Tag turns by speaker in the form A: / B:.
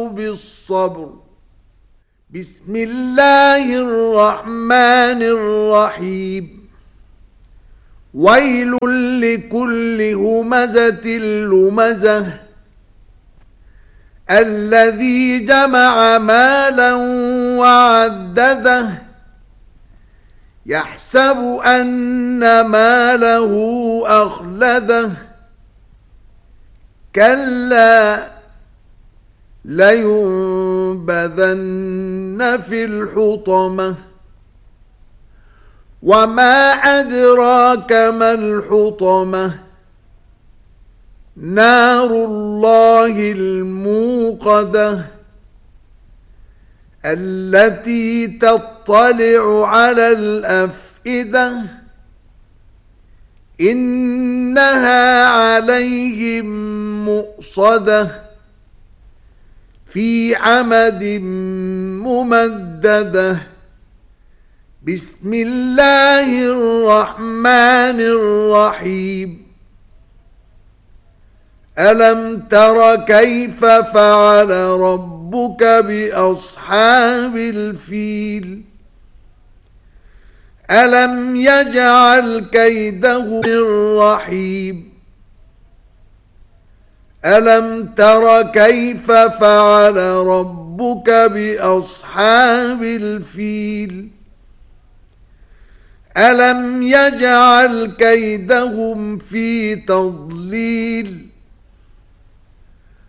A: بالصبر. بسم الله الرحمن الرحيم. ويل لكل همزة لمزة الذي جمع مالا وعدده يحسب أن ماله أخلده كلا لينبذن في الحطمة وما أدراك ما الحطمة نار الله الموقدة التي تطلع على الأفئدة إنها عليهم مؤصدة في عمد ممددة. بسم الله الرحمن الرحيم. ألم تر كيف فعل ربك بأصحاب الفيل ألم يجعل كيده الرحيم ألم تر كيف فعل ربك بأصحاب الفيل ألم يجعل كيدهم في تضليل